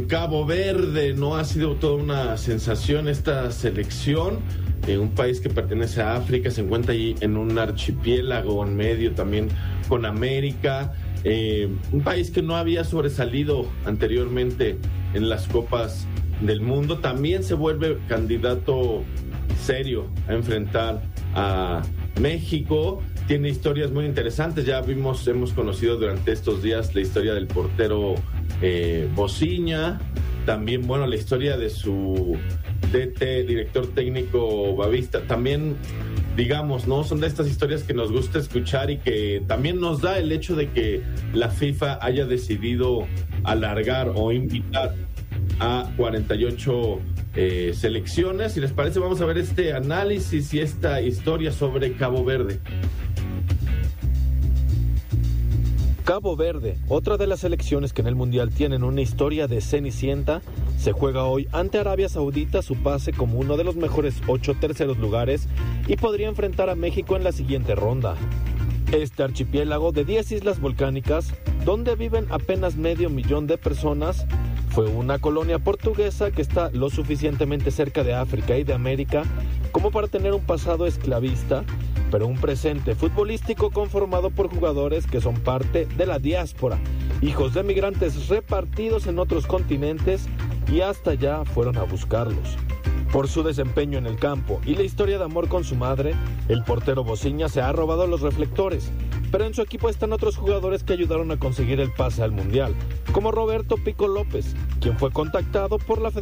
Cabo Verde, ¿no? Ha sido toda una sensación esta selección. Un país que pertenece a África, se encuentra allí en un archipiélago en medio también con América. Un país que no había sobresalido anteriormente en las Copas del Mundo. También se vuelve candidato serio a enfrentar a México. Tiene historias muy interesantes. Ya hemos conocido durante estos días la historia del portero Bociña. También, bueno, la historia de su DT, director técnico Babista. También, digamos, ¿no? Son de estas historias que nos gusta escuchar y que también nos da el hecho de que la FIFA haya decidido alargar o invitar a 48 selecciones. Si les parece, vamos a ver este análisis y esta historia sobre Cabo Verde. Cabo Verde, otra de las selecciones que en el Mundial tienen una historia de cenicienta, se juega hoy ante Arabia Saudita su pase como uno de los mejores 8 terceros lugares y podría enfrentar a México en la siguiente ronda. Este archipiélago de 10 islas volcánicas, donde viven apenas 500,000 de personas, fue una colonia portuguesa que está lo suficientemente cerca de África y de América como para tener un pasado esclavista, pero un presente futbolístico conformado por jugadores que son parte de la diáspora, hijos de migrantes repartidos en otros continentes y hasta allá fueron a buscarlos. Por su desempeño en el campo y la historia de amor con su madre, el portero Bociña se ha robado los reflectores, pero en su equipo están otros jugadores que ayudaron a conseguir el pase al Mundial, como Roberto Pico López, quien fue contactado por la